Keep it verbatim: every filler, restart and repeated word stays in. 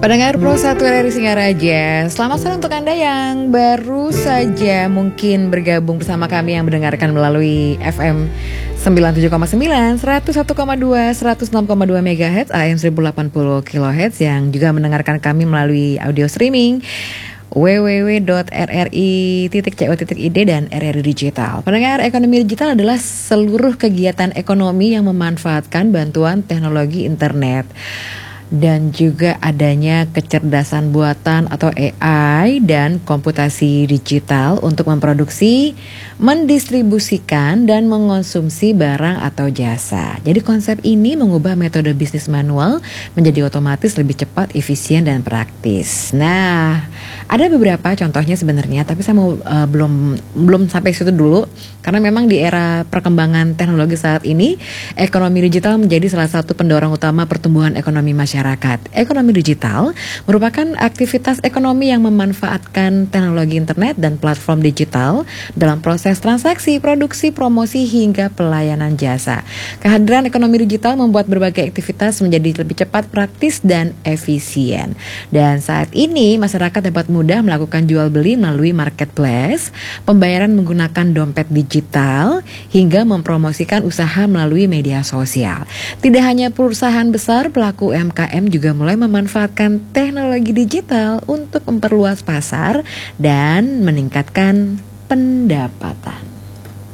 Pendengar Pro satu R R I Singaraja, selamat sore untuk Anda yang baru saja mungkin bergabung bersama kami yang mendengarkan melalui F M sembilan puluh tujuh koma sembilan, seratus satu koma dua, seratus enam koma dua megahertz, A M seribu delapan puluh kilohertz, yang juga mendengarkan kami melalui audio streaming w w w titik r r i titik co titik i d dan R R I Digital. Pendengar, ekonomi digital adalah seluruh kegiatan ekonomi yang memanfaatkan bantuan teknologi internet dan juga adanya kecerdasan buatan atau A I dan komputasi digital untuk memproduksi, mendistribusikan, dan mengonsumsi barang atau jasa. Jadi konsep ini mengubah metode bisnis manual menjadi otomatis, lebih cepat, efisien, dan praktis. Nah, ada beberapa contohnya sebenarnya, tapi saya mau uh, belum belum sampai situ dulu, karena memang di era perkembangan teknologi saat ini, ekonomi digital menjadi salah satu pendorong utama pertumbuhan ekonomi masyarakat. Masyarakat. Ekonomi digital merupakan aktivitas ekonomi yang memanfaatkan teknologi internet dan platform digital dalam proses transaksi, produksi, promosi, hingga pelayanan jasa. Kehadiran ekonomi digital membuat berbagai aktivitas menjadi lebih cepat, praktis, dan efisien. Dan saat ini masyarakat dapat mudah melakukan jual beli melalui marketplace, pembayaran menggunakan dompet digital, hingga mempromosikan usaha melalui media sosial. Tidak hanya perusahaan besar, pelaku U M K M juga mulai memanfaatkan teknologi digital untuk memperluas pasar dan meningkatkan pendapatan.